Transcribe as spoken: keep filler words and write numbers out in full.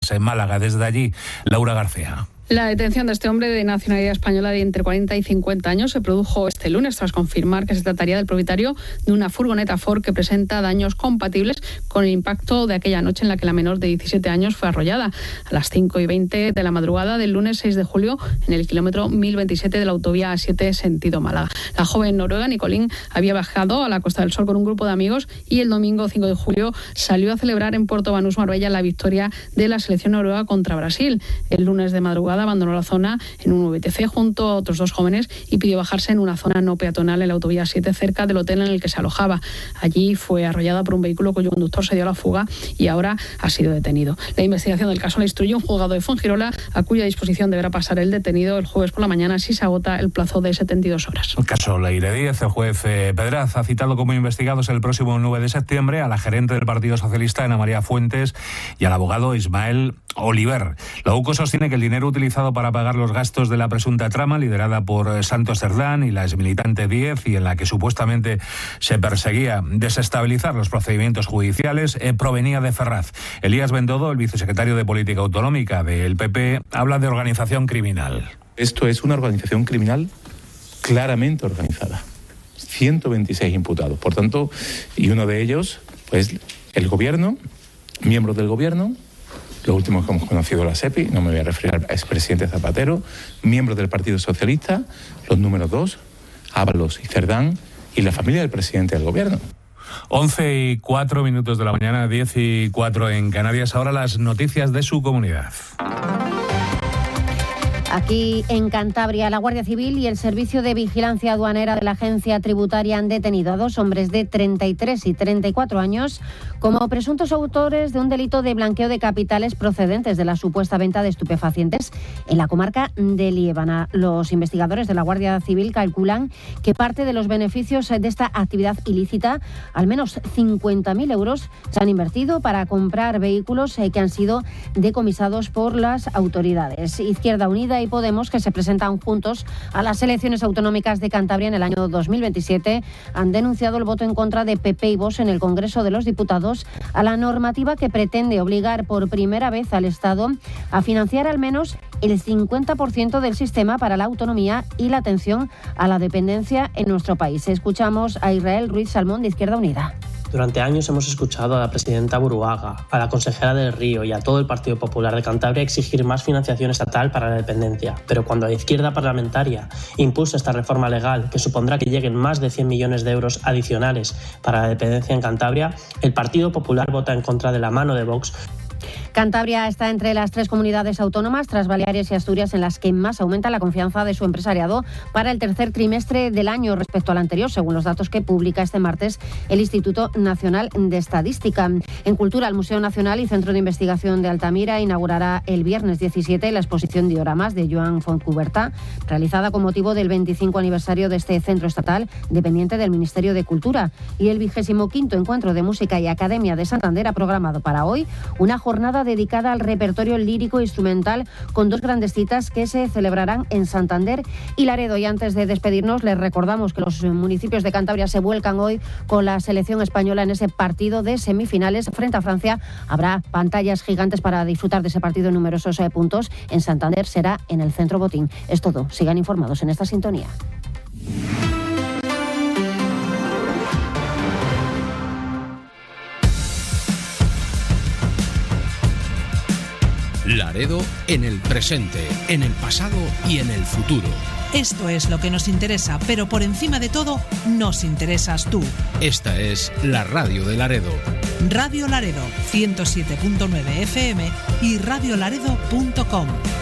Canarias, en Málaga. Desde allí, Laura García. La detención de este hombre de nacionalidad española de entre cuarenta y cincuenta años se produjo este lunes tras confirmar que se trataría del propietario de una furgoneta Ford que presenta daños compatibles con el impacto de aquella noche en la que la menor de diecisiete años fue arrollada a las cinco y veinte de la madrugada del lunes seis de julio en el kilómetro mil veintisiete de la autovía A siete sentido Málaga. La joven noruega Nicolín había viajado a la Costa del Sol con un grupo de amigos y el domingo cinco de julio salió a celebrar en Puerto Banús, Marbella, la victoria de la selección noruega contra Brasil. El lunes de madrugada abandonó la zona en un V T C junto a otros dos jóvenes y pidió bajarse en una zona no peatonal en la autovía siete cerca del hotel en el que se alojaba. Allí fue arrollada por un vehículo cuyo conductor se dio a la fuga y ahora ha sido detenido. La investigación del caso la instruyó un juzgado de Fuengirola, a cuya disposición deberá pasar el detenido el jueves por la mañana si se agota el plazo de setenta y dos horas. El caso Leire Díez, el juez eh, Pedraz ha citado como investigados el próximo nueve de septiembre a la gerente del Partido Socialista, Ana María Fuentes, y al abogado Ismael Oliver. La U C O sostiene que el dinero utilizado para pagar los gastos de la presunta trama liderada por Santos Cerdán y la exmilitante Díez, y en la que supuestamente se perseguía desestabilizar los procedimientos judiciales, eh, provenía de Ferraz. Elías Bendodo, el vicesecretario de Política Autonómica del P P, habla de organización criminal. Esto es una organización criminal claramente organizada. ciento veintiséis imputados, por tanto, y uno de ellos, pues el gobierno, miembros del gobierno, los últimos que hemos conocido, la SEPI, no me voy a referir al expresidente Zapatero, miembros del Partido Socialista, los números dos, Ábalos y Cerdán, y la familia del presidente del gobierno. once y cuatro minutos de la mañana, diez y cuatro en Canarias. Ahora las noticias de su comunidad. Aquí en Cantabria, la Guardia Civil y el Servicio de Vigilancia Aduanera de la Agencia Tributaria han detenido a dos hombres de treinta y tres y treinta y cuatro años como presuntos autores de un delito de blanqueo de capitales procedentes de la supuesta venta de estupefacientes en la comarca de Liébana. Los investigadores de la Guardia Civil calculan que parte de los beneficios de esta actividad ilícita, al menos cincuenta mil euros, se han invertido para comprar vehículos que han sido decomisados por las autoridades. Izquierda Unida y Podemos, que se presentan juntos a las elecciones autonómicas de Cantabria en el año dos mil veintisiete, han denunciado el voto en contra de P P y Vox en el Congreso de los Diputados a la normativa que pretende obligar por primera vez al Estado a financiar al menos el cincuenta por ciento del sistema para la autonomía y la atención a la dependencia en nuestro país. Escuchamos a Israel Ruiz Salmón, de Izquierda Unida. Durante años hemos escuchado a la presidenta Buruaga, a la consejera del Río y a todo el Partido Popular de Cantabria exigir más financiación estatal para la dependencia. Pero cuando la izquierda parlamentaria impulsa esta reforma legal que supondrá que lleguen más de cien millones de euros adicionales para la dependencia en Cantabria, el Partido Popular vota en contra de la mano de Vox. Cantabria está entre las tres comunidades autónomas, tras Baleares y Asturias, en las que más aumenta la confianza de su empresariado para el tercer trimestre del año respecto al anterior, según los datos que publica este martes el Instituto Nacional de Estadística. En Cultura, el Museo Nacional y Centro de Investigación de Altamira inaugurará el viernes diecisiete la exposición Dioramas de Joan Fontcuberta, realizada con motivo del veinticinco aniversario de este centro estatal dependiente del Ministerio de Cultura. Y el vigésimo quinto Encuentro de Música y Academia de Santander ha programado para hoy una jornada dedicada al repertorio lírico instrumental con dos grandes citas que se celebrarán en Santander y Laredo. Y antes de despedirnos, les recordamos que los municipios de Cantabria se vuelcan hoy con la selección española en ese partido de semifinales frente a Francia. Habrá pantallas gigantes para disfrutar de ese partido en numerosos puntos. En Santander será en el Centro Botín. Es todo. Sigan informados en esta sintonía. Laredo en el presente, en el pasado y en el futuro. Esto es lo que nos interesa, pero por encima de todo, nos interesas tú. Esta es la radio de Laredo. Radio Laredo, ciento siete punto nueve F M y radio laredo punto com.